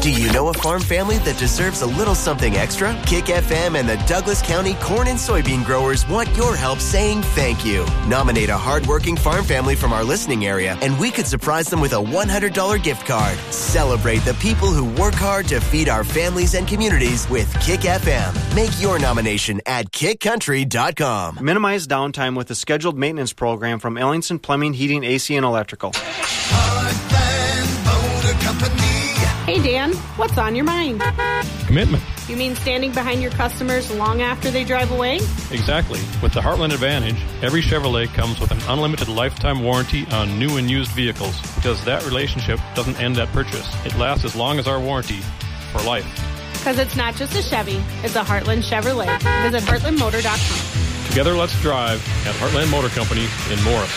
Do you know a farm family that deserves a little something extra? Kick FM and the Douglas County corn and soybean growers want your help saying thank you. Nominate a hardworking farm family from our listening area, and we could surprise them with a $100 gift card. Celebrate the people who work hard to feed our families and communities with Kick FM. Make your nomination at kickcountry.com. Minimize downtime with a scheduled maintenance program from Ellingson Plumbing, Heating, AC, and Electrical. Hey, Dan, what's on your mind? Commitment. You mean standing behind your customers long after they drive away? Exactly. With the Heartland Advantage, every Chevrolet comes with an unlimited lifetime warranty on new and used vehicles, because that relationship doesn't end at purchase. It lasts as long as our warranty, for life. Because it's not just a Chevy, it's a Heartland Chevrolet. Visit heartlandmotor.com. Together, let's drive at Heartland Motor Company in Morris.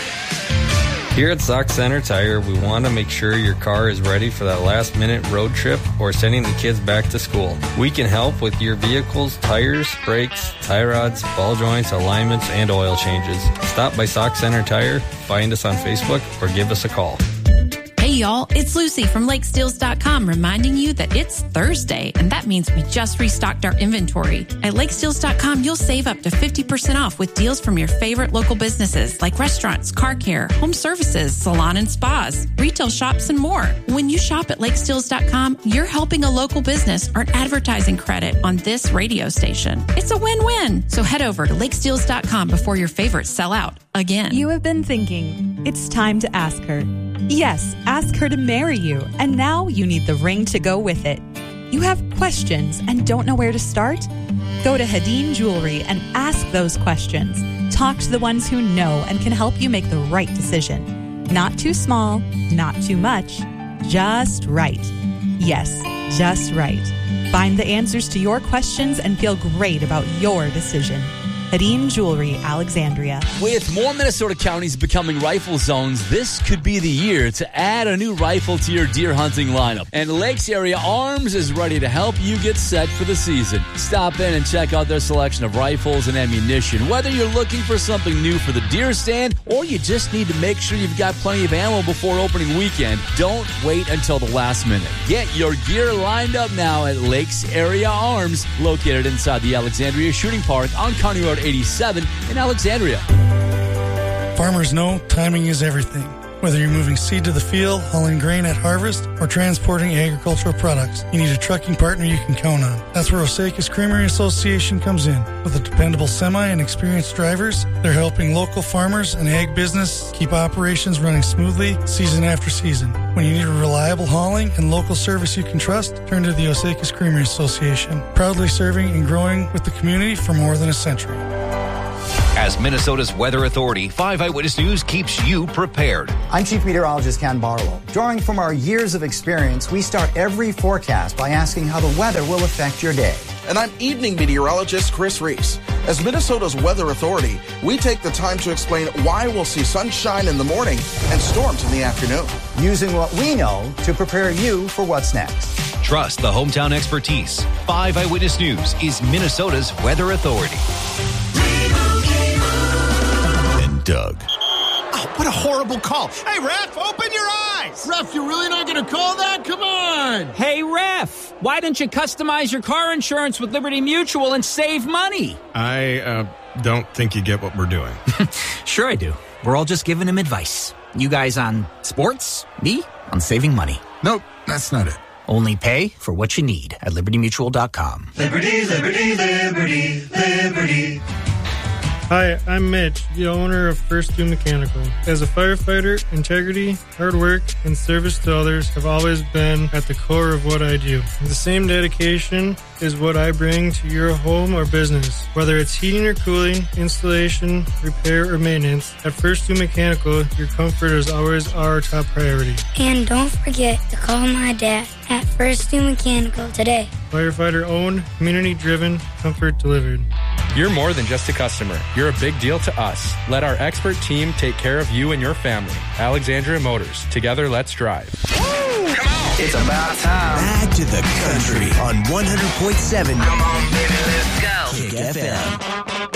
Here at Sauk Center Tire, we want to make sure your car is ready for that last-minute road trip or sending the kids back to school. We can help with your vehicle's tires, brakes, tie rods, ball joints, alignments, and oil changes. Stop by Sauk Center Tire, find us on Facebook, or give us a call. Hey y'all, it's Lucy from LakeSteels.com reminding you that it's Thursday, and that means we just restocked our inventory. At LakeSteels.com, you'll save up to 50% off with deals from your favorite local businesses like restaurants, car care, home services, salon and spas, retail shops, and more. When you shop at LakeSteels.com, you're helping a local business earn advertising credit on this radio station. It's a win-win. So head over to LakeSteels.com before your favorites sell out again. You have been thinking, it's time to ask her. Yes, ask her to marry you, and now you need the ring to go with it. You have questions and don't know where to start? Go to Hadeen Jewelry and ask those questions. Talk to the ones who know and can help you make the right decision. Not too small, not too much, just right. Yes, just right. Find the answers to your questions and feel great about your decision. Hadeen Jewelry, Alexandria. With more Minnesota counties becoming rifle zones, this could be the year to add a new rifle to your deer hunting lineup. And Lakes Area Arms is ready to help you get set for the season. Stop in and check out their selection of rifles and ammunition. Whether you're looking for something new for the deer stand or you just need to make sure you've got plenty of ammo before opening weekend, don't wait until the last minute. Get your gear lined up now at Lakes Area Arms, located inside the Alexandria Shooting Park on County Road 87 in Alexandria. Farmers know timing is everything. Whether you're moving seed to the field, hauling grain at harvest, or transporting agricultural products, you need a trucking partner you can count on. That's where Osakis Creamery Association comes in. With a dependable semi and experienced drivers, they're helping local farmers and ag business keep operations running smoothly season after season. When you need a reliable hauling and local service you can trust, turn to the Osakis Creamery Association, proudly serving and growing with the community for more than a century. As Minnesota's weather authority, 5 Eyewitness News keeps you prepared. I'm Chief Meteorologist Ken Barlow. Drawing from our years of experience, we start every forecast by asking how the weather will affect your day. And I'm evening meteorologist Chris Reese. As Minnesota's weather authority, we take the time to explain why we'll see sunshine in the morning and storms in the afternoon. Using what we know to prepare you for what's next. Trust the hometown expertise. 5 Eyewitness News is Minnesota's weather authority. Doug. Oh, what a horrible call. Hey, Ref, open your eyes. Ref, you're really not going to call that? Come on. Hey, Ref, why don't you customize your car insurance with Liberty Mutual and save money? I don't think you get what we're doing. Sure I do. We're all just giving him advice. You guys on sports, me on saving money. Nope, that's not it. Only pay for what you need at libertymutual.com. Liberty, liberty, liberty, liberty. Hi, I'm Mitch, the owner of First Due Mechanical. As a firefighter, integrity, hard work, and service to others have always been at the core of what I do. The same dedication is what I bring to your home or business. Whether it's heating or cooling, installation, repair, or maintenance, at First Due Mechanical, your comfort is always our top priority. And don't forget to call my dad at First Due Mechanical today. Firefighter owned, community driven, comfort delivered. You're more than just a customer. You're a big deal to us. Let our expert team take care of you and your family. Alexandria Motors. Together, let's drive. Woo! Come on! It's about time. Back to the country on 100.7. Come on, baby, let's go. Kick FM.